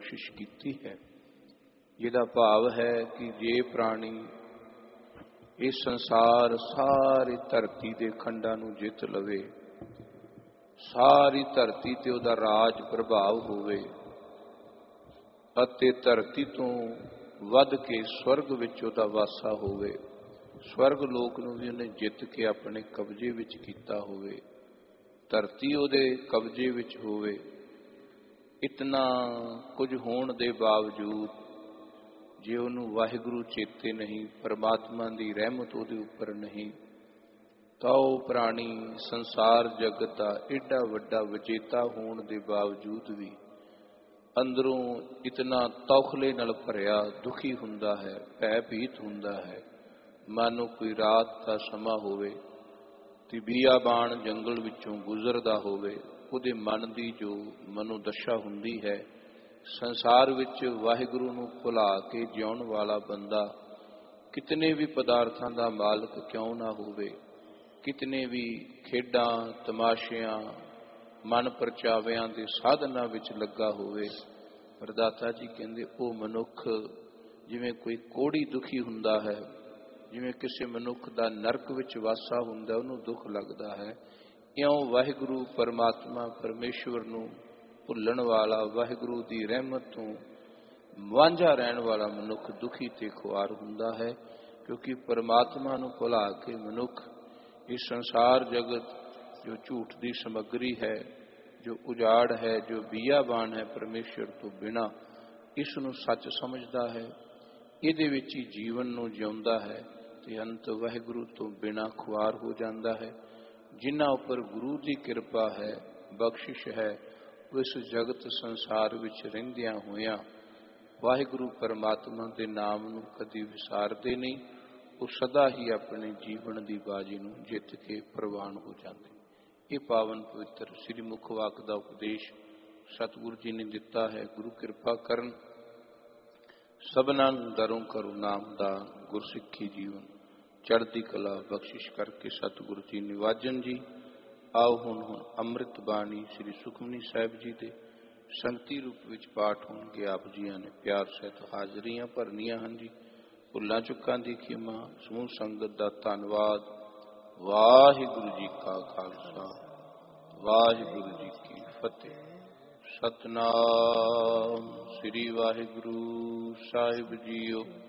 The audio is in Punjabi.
ਬਖਸ਼ਿਸ਼ ਕੀਤੀ ਹੈ। ਜਿਹਦਾ ਭਾਵ ਹੈ ਕਿ ਜੇ ਪ੍ਰਾਣੀ ਇਹ ਸੰਸਾਰ ਸਾਰੀ ਧਰਤੀ ਦੇ ਖੰਡਾਂ ਨੂੰ ਜਿੱਤ ਲਵੇ, ਸਾਰੀ ਧਰਤੀ ਤੇ ਉਹਦਾ ਰਾਜ ਪ੍ਰਭਾਵ ਹੋਵੇ ਅਤੇ ਧਰਤੀ ਤੋਂ ਵੱਧ ਕੇ ਸਵਰਗ ਵਿੱਚ ਉਹਦਾ ਵਾਸਾ ਹੋਵੇ, ਸਵਰਗ ਲੋਕ ਨੂੰ ਵੀ ਉਹਨੇ ਜਿੱਤ ਕੇ ਆਪਣੇ ਕਬਜ਼ੇ ਵਿੱਚ ਕੀਤਾ ਹੋਵੇ, ਧਰਤੀ ਉਹਦੇ ਕਬਜ਼ੇ ਵਿੱਚ ਹੋਵੇ, ਇਤਨਾ ਕੁਝ ਹੋਣ ਦੇ ਬਾਵਜੂਦ ਜੇ ਉਹਨੂੰ ਵਾਹਿਗੁਰੂ ਚੇਤੇ ਨਹੀਂ, ਪਰਮਾਤਮਾ ਦੀ ਰਹਿਮਤ ਉਹਦੇ ਉੱਪਰ ਨਹੀਂ, ਤਾਂ ਉਹ ਪ੍ਰਾਣੀ ਸੰਸਾਰ ਜਗਤ ਦਾ ਏਡਾ ਵੱਡਾ ਵਿਜੇਤਾ ਹੋਣ ਦੇ ਬਾਵਜੂਦ ਵੀ ਅੰਦਰੋਂ ਇਤਨਾ ਤੌਖਲੇ ਨਾਲ ਭਰਿਆ ਦੁਖੀ ਹੁੰਦਾ ਹੈ, ਭੈ ਭੀਤ ਹੁੰਦਾ ਹੈ। ਮਾਨੋ ਕੋਈ ਰਾਤ ਦਾ ਸਮਾਂ ਹੋਵੇ ਤੇ ਬੀਆਬਾਨ ਜੰਗਲ ਵਿੱਚੋਂ ਗੁਜ਼ਰਦਾ ਹੋਵੇ, ਉਹਦੇ ਮਨ ਦੀ ਜੋ ਮਨੋਦਸ਼ਾ ਹੁੰਦੀ ਹੈ, ਸੰਸਾਰ ਵਿੱਚ ਵਾਹਿਗੁਰੂ ਨੂੰ ਭੁਲਾ ਕੇ ਜਿਉਣ ਵਾਲਾ ਬੰਦਾ ਕਿਤਨੇ ਵੀ ਪਦਾਰਥਾਂ ਦਾ ਮਾਲਕ ਕਿਉਂ ਨਾ ਹੋਵੇ, ਕਿਤਨੇ ਵੀ ਖੇਡਾਂ ਤਮਾਸ਼ਿਆਂ ਮਨ ਪਰਚਾਵਿਆਂ ਦੇ ਸਾਧਨਾਂ ਵਿੱਚ ਲੱਗਾ ਹੋਵੇ, ਪਰ ਦਾਤਾ ਜੀ ਕਹਿੰਦੇ ਉਹ ਮਨੁੱਖ ਜਿਵੇਂ ਕੋਈ ਕੋਹੜੀ ਦੁਖੀ ਹੁੰਦਾ ਹੈ, ਜਿਵੇਂ ਕਿਸੇ ਮਨੁੱਖ ਦਾ ਨਰਕ ਵਿੱਚ ਵਾਸਾ ਹੁੰਦਾ, ਉਹਨੂੰ ਦੁੱਖ ਲੱਗਦਾ ਹੈ, ਇਉਂ ਵਾਹਿਗੁਰੂ ਪਰਮਾਤਮਾ ਪਰਮੇਸ਼ਵਰ ਨੂੰ ਭੁੱਲਣ ਵਾਲਾ, ਵਾਹਿਗੁਰੂ ਦੀ ਰਹਿਮਤ ਤੋਂ ਵਾਂਝਾ ਰਹਿਣ ਵਾਲਾ ਮਨੁੱਖ ਦੁਖੀ ਤੇ ਖੁਆਰ ਹੁੰਦਾ ਹੈ। ਕਿਉਂਕਿ ਪਰਮਾਤਮਾ ਨੂੰ ਭੁਲਾ ਕੇ ਮਨੁੱਖ ਇਸ ਸੰਸਾਰ ਜਗਤ ਜੋ ਝੂਠ ਦੀ ਸਮੱਗਰੀ ਹੈ, ਜੋ ਉਜਾੜ ਹੈ, ਜੋ ਬੀਆਬਾਨ ਹੈ, ਪਰਮੇਸ਼ਵਰ ਤੋਂ ਬਿਨਾਂ ਇਸ ਨੂੰ ਸੱਚ ਸਮਝਦਾ ਹੈ, ਇਹਦੇ ਵਿੱਚ ਹੀ ਜੀਵਨ ਨੂੰ ਜਿਉਂਦਾ ਹੈ ਤੇ ਅੰਤ ਵਾਹਿਗੁਰੂ ਤੋਂ ਬਿਨਾਂ ਖੁਆਰ ਹੋ ਜਾਂਦਾ ਹੈ। ਜਿਨ੍ਹਾਂ ਉੱਪਰ ਗੁਰੂ ਦੀ ਕਿਰਪਾ ਹੈ, ਬਖਸ਼ਿਸ਼ ਹੈ, ਉਹ ਇਸ ਜਗਤ ਸੰਸਾਰ ਵਿੱਚ ਰਹਿੰਦਿਆਂ ਹੋਇਆਂ ਵਾਹਿਗੁਰੂ ਪਰਮਾਤਮਾ ਦੇ ਨਾਮ ਨੂੰ ਕਦੀ ਵਿਸਾਰਦੇ ਨਹੀਂ, ਉਹ ਸਦਾ ਹੀ ਆਪਣੇ ਜੀਵਨ ਦੀ ਬਾਜੀ ਨੂੰ ਜਿੱਤ ਕੇ ਪ੍ਰਵਾਨ ਹੋ ਜਾਂਦੇ। ਇਹ ਪਾਵਨ ਪਵਿੱਤਰ ਸ੍ਰੀ ਮੁਖ ਵਾਕ ਦਾ ਉਪਦੇਸ਼ ਸਤਿਗੁਰੂ ਜੀ ਨੇ ਦਿੱਤਾ ਹੈ। ਗੁਰੂ ਕਿਰਪਾ ਕਰਨ, ਸਭਨਾਂ ਨੂੰ ਦਰੋਂ ਕਰੋ ਨਾਮ ਦਾ ਗੁਰਸਿੱਖੀ ਜੀਵਨ ਚੜ੍ਹਦੀ ਕਲਾ ਬਖਸ਼ਿਸ਼ ਕਰਕੇ ਸਤਿਗੁਰੂ ਜੀ ਨਿਵਾਜਨ ਜੀ। ਆਓ ਹੁਣ ਅੰਮ੍ਰਿਤ ਬਾਣੀ ਸ੍ਰੀ ਸੁਖਮਨੀ ਸਾਹਿਬ ਜੀ ਦੇ ਸੰਗਤੀ ਰੂਪ ਵਿੱਚ ਪਾਠ ਹੋਣਗੇ। ਆਪ ਜੀਆਂ ਨੇ ਪਿਆਰ ਸਹਿਤ ਹਾਜ਼ਰੀਆਂ ਭਰਨੀਆਂ ਹਨ ਜੀ। ਭੁੱਲਾਂ ਚੁੱਕਾਂ ਦੀ ਖਿਮਾ, ਸਮੂਹ ਸੰਗਤ ਦਾ ਧੰਨਵਾਦ। ਵਾਹਿਗੁਰੂ ਜੀ ਕਾ ਖਾਲਸਾ, ਵਾਹਿਗੁਰੂ ਜੀ ਕੀ ਫਤਿਹ। ਸਤਨਾਮ ਸ੍ਰੀ ਵਾਹਿਗੁਰੂ ਸਾਹਿਬ ਜੀਓ।